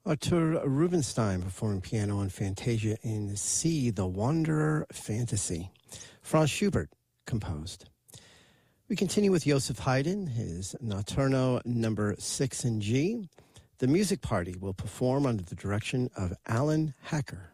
Artur Rubinstein performing piano and Fantasia in C, The Wanderer Fantasy. Franz Schubert composed. We continue with Joseph Haydn, his Notturno number 6 in G. The Music Party will perform under the direction of Alan Hacker.